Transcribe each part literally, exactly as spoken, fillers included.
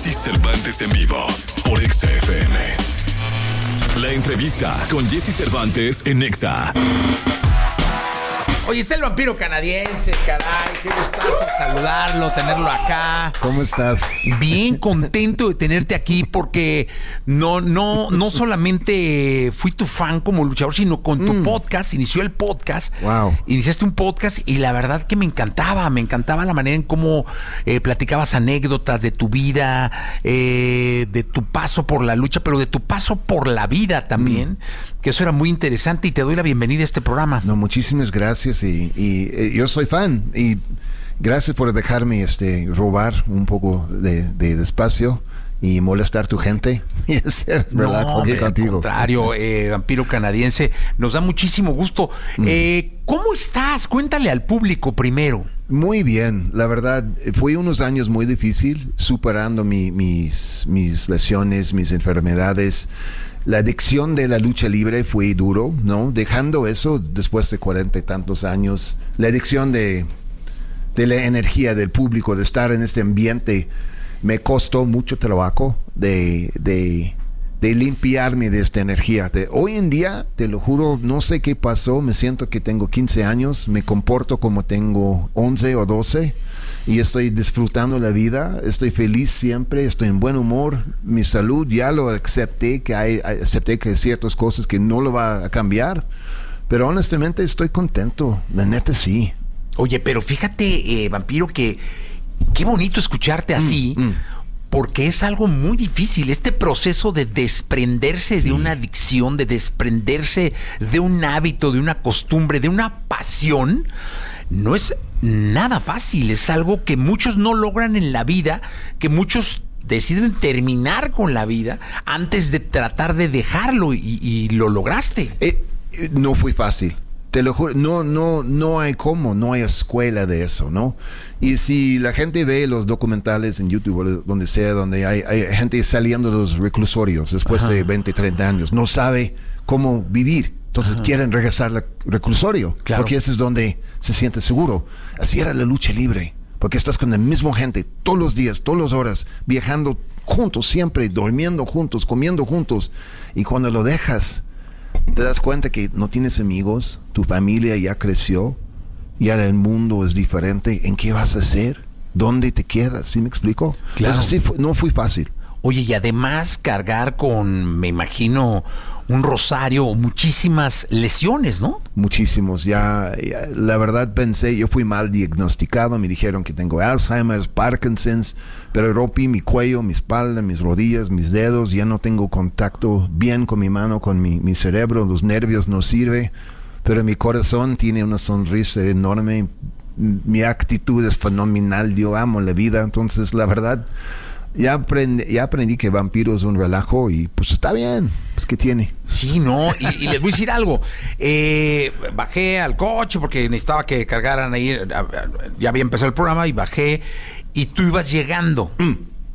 Jesse Cervantes en vivo por Exa F M. La entrevista con Jesse Cervantes en Exa. Oye, está el vampiro canadiense, caray, qué gustazo saludarlo, tenerlo acá. ¿Cómo estás? Bien contento de tenerte aquí porque no, no, no solamente fui tu fan como luchador, sino con tu mm. podcast, inició el podcast. Wow. Iniciaste un podcast y la verdad que me encantaba, me encantaba la manera en cómo eh, platicabas anécdotas de tu vida, eh, de tu paso por la lucha, pero de tu paso por la vida también, mm. que eso era muy interesante y te doy la bienvenida a este programa. No, muchísimas gracias. Y, y, y yo soy fan y gracias por dejarme este robar un poco de, de, de espacio y molestar a tu gente y hacer relajo aquí contigo. Al contrario, eh, vampiro canadiense, nos da muchísimo gusto. Mm. Eh, ¿Cómo estás? Cuéntale al público primero. Muy bien, la verdad, fue unos años muy difíciles superando mi, mis, mis lesiones, mis enfermedades. La adicción de la lucha libre fue duro, ¿no? Dejando eso después de cuarenta y tantos años. La adicción de, de la energía del público, de estar en este ambiente, me costó mucho trabajo de, de, de limpiarme de esta energía. De, hoy en día, te lo juro, no sé qué pasó. Me siento que tengo quince años, me comporto como tengo once o doce. Y estoy disfrutando la vida, estoy feliz siempre, estoy en buen humor, mi salud ya lo acepté, que hay, acepté que hay ciertas cosas que no lo va a cambiar, pero honestamente estoy contento, la neta sí. Oye, pero fíjate, eh, vampiro, que qué bonito escucharte así, mm, mm. porque es algo muy difícil, este proceso de desprenderse sí. de una adicción, de desprenderse de un hábito, de una costumbre, de una pasión, no es nada fácil, es algo que muchos no logran en la vida, que muchos deciden terminar con la vida antes de tratar de dejarlo y, y lo lograste. Eh, eh, no fue fácil, te lo juro, no, no, no hay cómo, no hay escuela de eso, ¿no? Y si la gente ve los documentales en YouTube, donde sea, donde hay, hay gente saliendo de los reclusorios después Ajá. de veinte, treinta años, no sabe cómo vivir. Entonces Ajá. quieren regresar al reclusorio, claro. porque ese es donde se siente seguro. Así era la lucha libre, porque estás con la misma gente todos los días, todas las horas, viajando juntos siempre, durmiendo juntos, comiendo juntos. Y cuando lo dejas, te das cuenta que no tienes amigos, tu familia ya creció, ya el mundo es diferente. ¿En qué vas a hacer? ¿Dónde te quedas? ¿Sí me explico? Claro. Entonces sí, fue, no fue fácil. Oye, y además cargar con, me imagino, un rosario, muchísimas lesiones, ¿no? Muchísimos, ya, ya, la verdad pensé, yo fui mal diagnosticado, me dijeron que tengo Alzheimer's, Parkinson's, pero rompí mi cuello, mi espalda, mis rodillas, mis dedos, ya no tengo contacto bien con mi mano, con mi, mi cerebro, los nervios no sirven, pero mi corazón tiene una sonrisa enorme, mi actitud es fenomenal, yo amo la vida, entonces la verdad... Ya aprendí, ya aprendí que vampiro es un relajo y pues está bien, pues ¿qué tiene? Sí, no, y, y les voy a decir algo, eh, bajé al coche porque necesitaba que cargaran ahí, ya había empezado el programa y bajé y tú ibas llegando mm.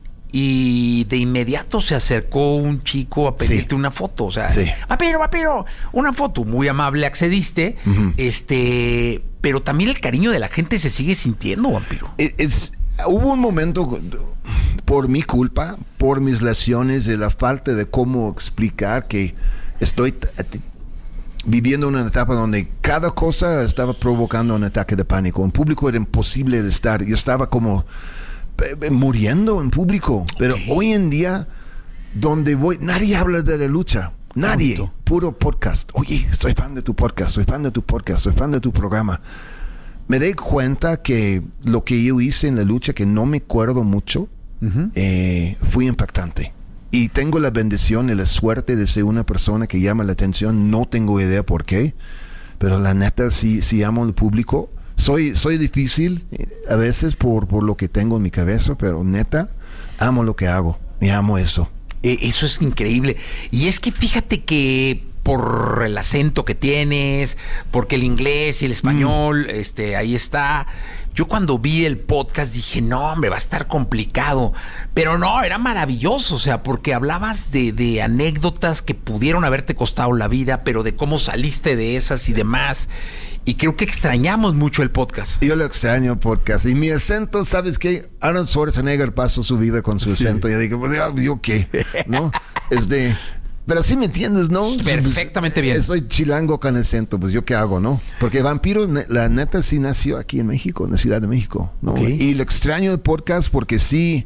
y de inmediato se acercó un chico a pedirte sí. una foto, o sea, sí. vampiro, vampiro, una foto, muy amable, accediste, uh-huh. este, pero también el cariño de la gente se sigue sintiendo, vampiro. Es... es... Hubo un momento, por mi culpa, por mis lesiones, de la falta de cómo explicar que estoy t- t- viviendo una etapa donde cada cosa estaba provocando un ataque de pánico. En público era imposible de estar. Yo estaba como eh, muriendo en público. Pero okay. hoy en día, donde voy, nadie habla de la lucha. Nadie. Bonito. Puro podcast. Oye, soy fan de tu podcast, soy fan de tu podcast, soy fan de tu programa. Me di cuenta que lo que yo hice en la lucha, que no me acuerdo mucho, uh-huh. eh, fue impactante. Y tengo la bendición y la suerte de ser una persona que llama la atención. No tengo idea por qué, pero la neta sí, sí amo al público. Soy, soy difícil a veces por, por lo que tengo en mi cabeza, pero neta, amo lo que hago y amo eso. Eh, eso es increíble. Y es que fíjate que... por el acento que tienes, porque el inglés y el español, mm. este, ahí está. Yo cuando vi el podcast dije, no, hombre, va a estar complicado. Pero no, era maravilloso, o sea, porque hablabas de, de anécdotas que pudieron haberte costado la vida, pero de cómo saliste de esas y demás. Y creo que extrañamos mucho el podcast. Yo lo extraño podcast. Y mi acento, ¿sabes qué? Arnold Schwarzenegger pasó su vida con su acento. Sí. Yo digo, pues, ¿yo qué? ¿No? Es de... Pero sí me entiendes, ¿no? Perfectamente bien. Soy chilango con acento, pues yo qué hago, ¿no? Porque Vampiro, la neta, sí nació aquí en México, en la Ciudad de México, ¿no? Okay. Y le extraño el podcast porque sí,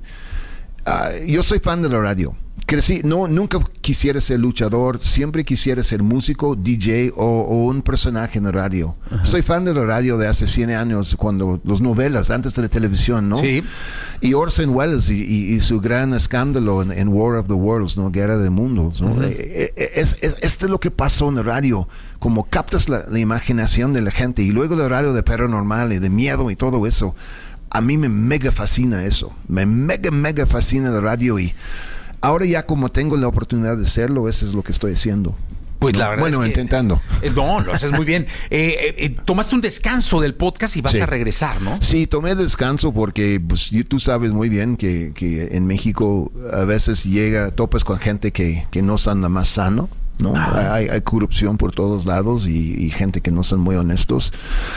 uh, yo soy fan de la radio. Crecí, no, nunca quisiera ser luchador, siempre quisiera ser músico, D J o, o un personaje en la radio. Ajá. Soy fan de la radio de hace cien años, cuando las novelas, antes de la televisión, ¿no? Sí. Y Orson Welles y, y, y su gran escándalo en, en War of the Worlds, ¿no? Guerra de Mundos, ¿no? Uh-huh. es, es, es, esto es lo que pasó en la radio, como captas la, la imaginación de la gente, y luego el horario de paranormal y de miedo y todo eso. A mí me mega fascina eso, me mega, mega fascina la radio, y ahora ya como tengo la oportunidad de hacerlo, eso es lo que estoy haciendo. Pues la verdad bueno, es que, intentando. Eh, no, lo haces muy bien. Eh, eh, tomaste un descanso del podcast y vas sí. a regresar, ¿no? Sí, tomé descanso porque pues, tú sabes muy bien que, que en México a veces llega, topas con gente que, que no son nada más sano, ¿no? Ah. Hay, hay corrupción por todos lados y, y gente que no son muy honestos.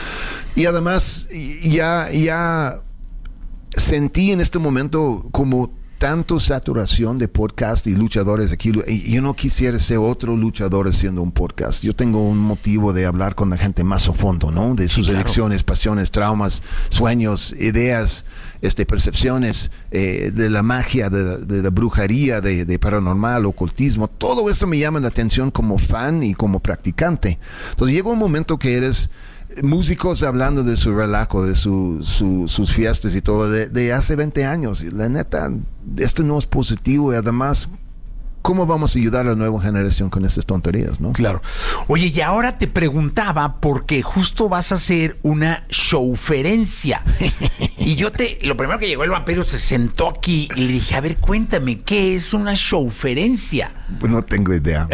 Y además ya, ya sentí en este momento como tanto saturación de podcast y luchadores aquí, y yo no quisiera ser otro luchador haciendo un podcast. Yo tengo un motivo de hablar con la gente más a fondo, ¿no? De sus sí, claro. elecciones, pasiones, traumas, sueños, ideas, este, percepciones, eh, de la magia, de, de la brujería, de, de paranormal, ocultismo. Todo eso me llama la atención como fan y como practicante. Entonces llega un momento que eres músicos hablando de su relajo, de su, su, sus fiestas y todo, de, de hace veinte años. Y la neta, esto no es positivo, y además, ¿cómo vamos a ayudar a la nueva generación con estas tonterías, no? Claro. Oye, y ahora te preguntaba, porque justo vas a hacer una showferencia. Y yo te, lo primero que llegó el vampiro se sentó aquí y le dije, a ver, cuéntame, ¿qué es una showferencia? Pues no tengo idea.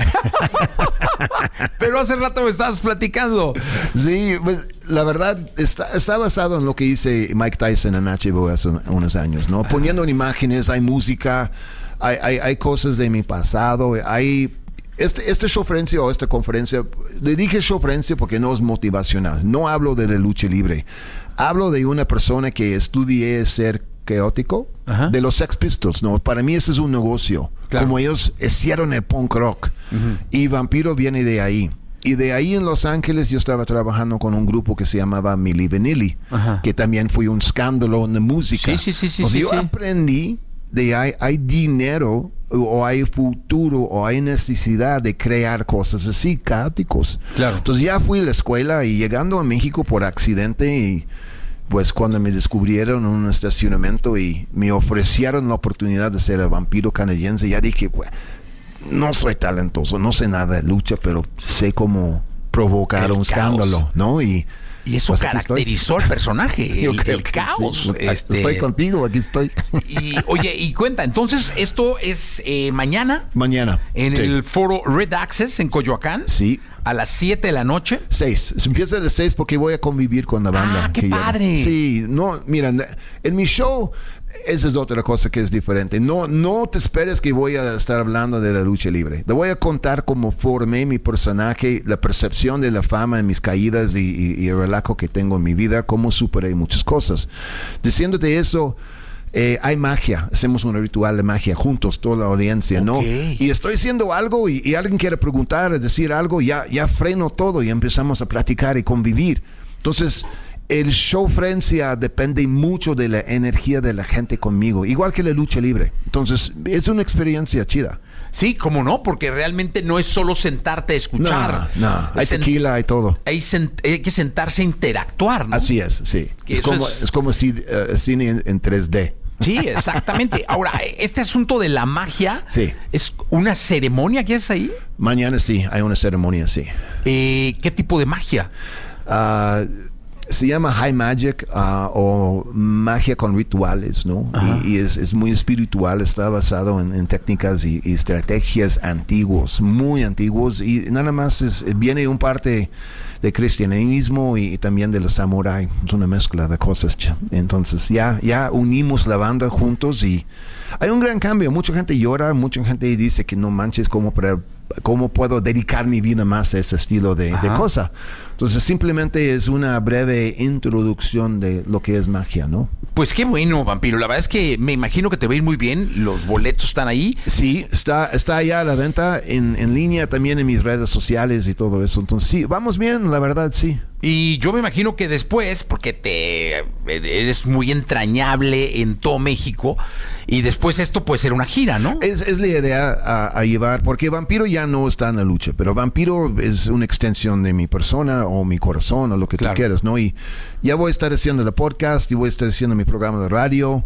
Pero hace rato me estabas platicando. Sí, pues la verdad está, está basado en lo que hice Mike Tyson en H B O hace unos años, ¿no? Poniendo en imágenes, hay música, hay, hay, hay cosas de mi pasado, hay... Este, este showferencia o esta conferencia, le dije showferencia porque no es motivacional, no hablo de la lucha libre, hablo de una persona que estudié ser caótico, ajá, de los Sex Pistols, ¿no? Para mí ese es un negocio, claro, como ellos hicieron el punk rock, uh-huh, y Vampiro viene de ahí. Y de ahí en Los Ángeles yo estaba trabajando con un grupo que se llamaba Milli Vanilli, ajá, que también fue un escándalo en la música. Sí, sí, sí, sí, o sea, sí, yo sí. aprendí de hay, hay dinero o hay futuro o hay necesidad de crear cosas así, caóticos. Claro. Entonces ya fui a la escuela y llegando a México por accidente, y pues cuando me descubrieron en un estacionamiento y me ofrecieron la oportunidad de ser el vampiro canadiense, ya dije, pues, no soy talentoso, no sé nada de lucha, pero sé cómo provocar el un caos. escándalo, ¿no? Y Y eso pues caracterizó al personaje, el, el caos. Sí. Este... Estoy contigo, aquí estoy. Y oye, y cuenta, entonces esto es eh, mañana. Mañana. En sí. el foro Red Access en Coyoacán. Sí. A las siete de la noche. seis. Se empieza a las seis porque voy a convivir con la banda. Ah, qué padre. Yo... Sí, no, mira, en mi show, esa es otra cosa que es diferente. No, no te esperes que voy a estar hablando de la lucha libre. Te voy a contar cómo formé mi personaje, la percepción de la fama en mis caídas y, y, y el relajo que tengo en mi vida, cómo superé muchas cosas. Diciéndote eso, eh, hay magia. Hacemos un ritual de magia juntos, toda la audiencia, okay, ¿no? Y estoy haciendo algo y, y alguien quiere preguntar, decir algo, ya, ya freno todo y empezamos a platicar y convivir. Entonces, el showferencia depende mucho de la energía de la gente conmigo, igual que la lucha libre. Entonces, es una experiencia chida. Sí, cómo no, porque realmente no es solo sentarte a escuchar. No, no, hay tequila, hay todo. Hay, sent- hay que sentarse a interactuar, ¿no? Así es, sí. Es como, es... es como si, uh, cine en, en tres D. Sí, exactamente. Ahora, este asunto de la magia, sí, ¿es una ceremonia que es ahí? Mañana sí, hay una ceremonia, sí. Eh, ¿Qué tipo de magia? Uh, se llama High Magic, uh, o magia con rituales, ¿no? Y, y es, es muy espiritual, está basado en, en técnicas y, y estrategias antiguos, muy antiguos, y nada más es, viene un parte de cristianismo y, y también de los samuráis. Es una mezcla de cosas. Entonces ya, ya unimos la banda juntos y hay un gran cambio. Mucha gente llora, mucha gente dice que no manches, ¿cómo, cómo puedo dedicar mi vida más a ese estilo de, de cosa? Entonces simplemente es una breve introducción de lo que es magia, ¿no? Pues qué bueno, Vampiro. La verdad es que me imagino que te va a ir muy bien. Los boletos están ahí. Sí, está, está ya a la venta en, en línea, también en mis redes sociales y todo eso. Entonces sí, vamos bien, la verdad, sí. Y yo me imagino que después, porque te eres muy entrañable en todo México, y después esto puede ser una gira, ¿no? Es, es la idea a, a llevar, porque Vampiro ya no está en la lucha, pero Vampiro es una extensión de mi persona o mi corazón o lo que claro. tú quieras, ¿no? Y ya voy a estar haciendo el podcast y voy a estar haciendo mi programa de radio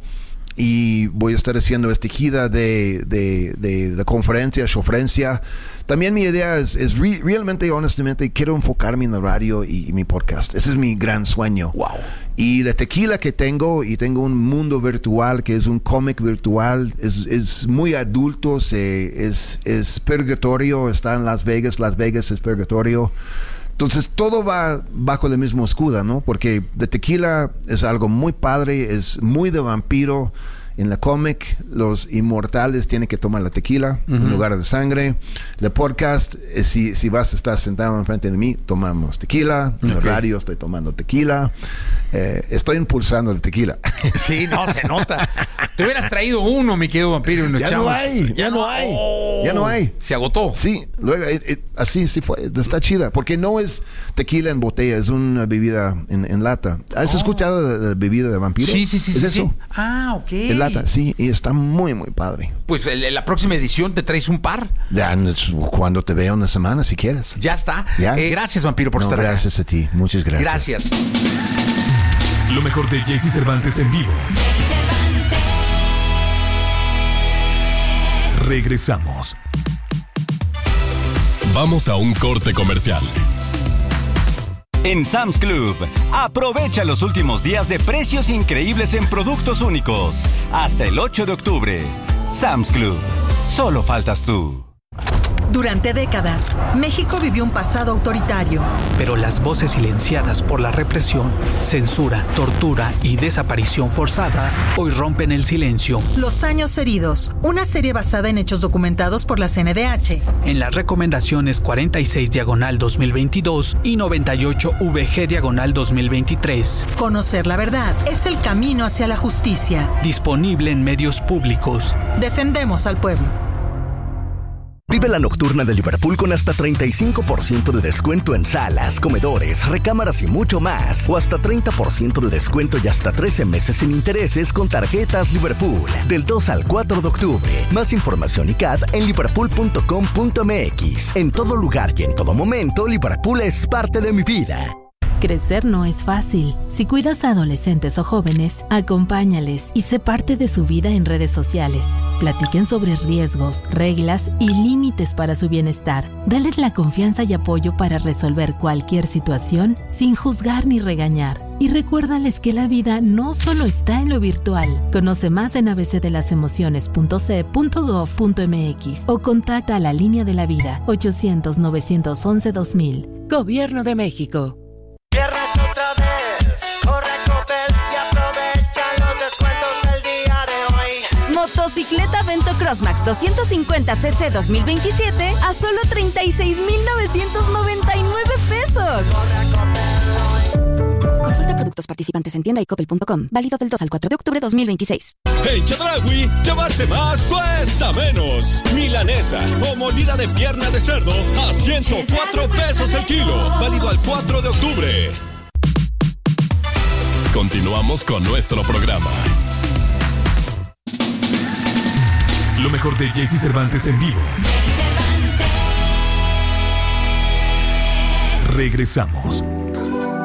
y voy a estar haciendo esta gira de, de, de, de conferencia, showferencia. También mi idea es, es re, realmente, honestamente, quiero enfocarme en la radio y, y mi podcast. Ese es mi gran sueño. Wow. Y la tequila que tengo, y tengo un mundo virtual que es un cómic virtual, es, es muy adulto, se, es, es purgatorio, está en Las Vegas, Las Vegas es purgatorio. Entonces todo va bajo el mismo escudo, ¿no? Porque de tequila es algo muy padre, es muy de vampiro. En la cómic, los inmortales tienen que tomar la tequila uh-huh. en lugar de sangre. El podcast, eh, si, si vas a estar sentado enfrente de mí, tomamos tequila. En okay. el radio estoy tomando tequila. Eh, estoy impulsando el tequila. Sí, no, se nota. Te hubieras traído uno, mi querido vampiro. Y nos ya echamos. no hay, ya, ya no hay. Oh, ya no hay. Se agotó. Sí, luego, eh, eh, así sí fue. Está chida. Porque no es tequila en botella, es una bebida en, en lata. ¿Has oh. escuchado de la bebida de vampiro? Sí, sí, sí. ¿Es sí, eso? Sí. Ah, ok. En lata, sí, y está muy, muy padre. Pues en la próxima edición te traes un par. Ya, cuando te vea una semana, si quieres. Ya está. ¿Ya? Eh, gracias, vampiro, por no, estar gracias acá. Gracias a ti, muchas gracias. Gracias. Lo mejor de Jesse Cervantes en vivo. Regresamos. Vamos a un corte comercial. En Sam's Club, aprovecha los últimos días de precios increíbles en productos únicos. Hasta el ocho de octubre. Sam's Club. Solo faltas tú. Durante décadas, México vivió un pasado autoritario. Pero las voces silenciadas por la represión, censura, tortura y desaparición forzada hoy rompen el silencio. Los años heridos, una serie basada en hechos documentados por la C N D H. En las recomendaciones cuarenta y seis diagonal dos mil veintidós y noventa y ocho V G diagonal dos mil veintitrés. Conocer la verdad es el camino hacia la justicia. Disponible en medios públicos. Defendemos al pueblo. Vive la nocturna de Liverpool con hasta treinta y cinco por ciento de descuento en salas, comedores, recámaras y mucho más. O hasta treinta por ciento de descuento y hasta trece meses sin intereses con tarjetas Liverpool. Del dos al cuatro de octubre. Más información y C A D en liverpool punto com punto m x. En todo lugar y en todo momento, Liverpool es parte de mi vida. Crecer no es fácil. Si cuidas a adolescentes o jóvenes, acompáñales y sé parte de su vida en redes sociales. Platiquen sobre riesgos, reglas y límites para su bienestar. Dales la confianza y apoyo para resolver cualquier situación sin juzgar ni regañar. Y recuérdales que la vida no solo está en lo virtual. Conoce más en a b c de las emociones punto c punto gov punto m x o contacta a la Línea de la Vida ochocientos, novecientos once, dos mil. Gobierno de México. Viernes otra vez, corre, Coppel y aprovecha los descuentos del día de hoy. Motocicleta Vento Crossmax doscientos cincuenta cc dos mil veintisiete a solo treinta y seis mil novecientos noventa y nueve pesos. Consulta productos participantes en tienda y coppel punto com. Válido del dos al cuatro de octubre de dos mil veintiséis. En Chedraui, llevarte más cuesta menos. Milanesa o molida de pierna de cerdo a ciento cuatro pesos el kilo. Válido al cuatro de octubre. Continuamos con nuestro programa. Lo mejor de Jesse Cervantes en vivo. Regresamos.